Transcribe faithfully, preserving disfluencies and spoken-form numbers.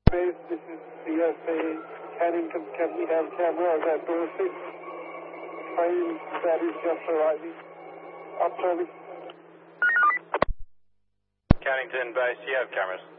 Base, this is C S A Cannington. Can we have cameras at door six? Train that is just arriving. Up, Charlie. Cannington Base, you have cameras.